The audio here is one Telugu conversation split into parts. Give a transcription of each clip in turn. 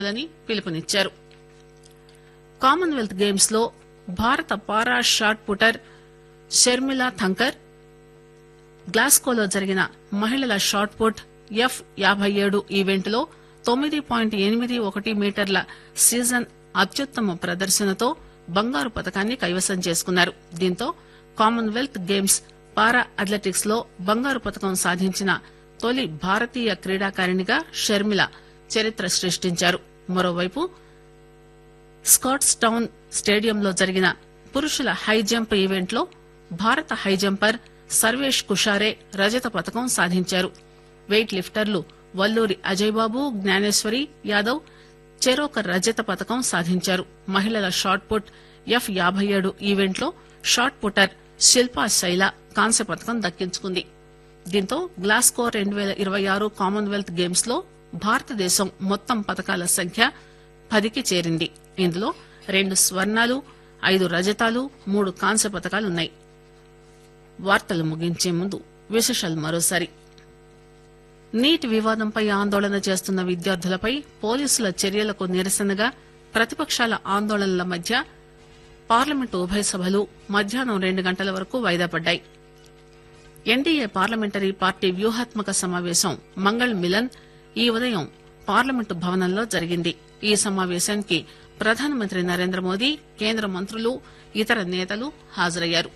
లని పిలుపునిచ్చారు. కామన్వెల్త్ గేమ్స్ లో భారత పారా షాట్ పుటర్ షర్మిలా థంకర్ గ్లాస్గోలో జరిగిన మహిళల షాట్ పుట్ F57 ఈవెంట్ లో 9.81 మీటర్ల సీజన్ అత్యుత్తమ ప్రదర్శనతో బంగారు పతకాన్ని కైవసం చేసుకున్నారు. దీంతో కామన్వెల్త్ గేమ్స్ పారా అథ్లెటిక్స్ లో బంగారు పతకం సాధించిన తొలి భారతీయ క్రీడాకారిణిగా షర్మిల చరిత్ర సృష్టించారు. మరోవైపు స్కాట్స్ టౌన్ స్టేడియంలో జరిగిన పురుషుల హైజంప్ ఈవెంట్ లో భారత హైజంపర్ సర్వేష్ కుషారే రజత పతకం సాధించారు. వెయిట్ లిఫ్టర్లు వల్లూరి అజయ్ బాబు, జ్ఞానేశ్వరి యాదవ్ చెరొక రజత పతకం సాధించారు. మహిళల షాట్ పుట్ F57 ఈవెంట్ లో షాట్ పుటర్ శిల్పా శైల కాంస్య పతకం దక్కించుకుంది. దీంతో గ్లాస్గో 2026 కామన్వెల్త్ గేమ్స్ లో భారతదేశం మొత్తం పతకాల సంఖ్య 10కి చేరింది. ఇందులో 2 స్వర్ణాలు, 5 రజతాలు, 3 కాంస్య పతకాలున్నాయి. వార్తలు ముగించే ముందు విశేషాలు మరోసారి. నీట్ వివాదంపై ఆందోళన చేస్తున్న విద్యార్థులపై పోలీసుల చర్యలకు నిరసనగా ప్రతిపక్షాల ఆందోళనల మధ్య పార్లమెంటు ఉభయ సభలు మధ్యాహ్నం 2 గంటల వరకు వాయిదా పడ్డాయి. ఎన్డీఏ పార్లమెంటరీ పార్టీ వ్యూహాత్మక సమావేశం మంగళ్ మిలన్ ఈ ఉదయం పార్లమెంటు భవనంలో జరిగింది. ఈ సమావేశానికి ప్రధానమంత్రి నరేంద్ర మోదీ, కేంద్ర మంత్రులు, ఇతర నేతలు హాజరయ్యారు.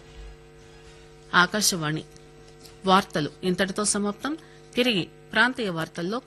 ఆకాశవాణి వార్తలు ఇంతటితో సమాప్తం. తిరిగి ప్రాంతీయ వార్తల్లో